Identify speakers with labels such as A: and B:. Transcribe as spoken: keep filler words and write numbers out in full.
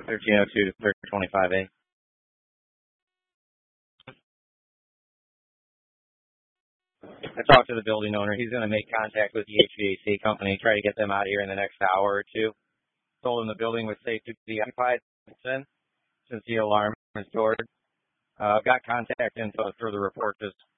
A: thirteen oh two to thirteen twenty-five A. I talked to the building owner. He's going to make contact with the H V A C company, try to get them out of here in the next hour or two. Told him the building was safe to be occupied since the alarm was stored. Uh, I've got contact info for the report. Just